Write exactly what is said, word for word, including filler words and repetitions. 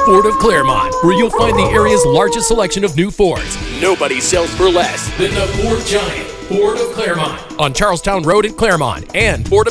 Ford of Claremont, where you'll find the area's largest selection of new Fords. Nobody sells for less than the Ford Giant, Ford of Claremont, on Charlestown Road in Claremont, and Ford of